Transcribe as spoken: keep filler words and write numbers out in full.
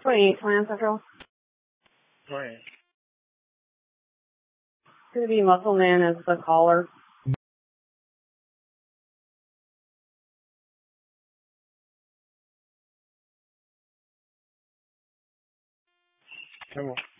twenty-eight, twenty-nine Central. Right. It's going to be Muscle Man as the caller. Come on.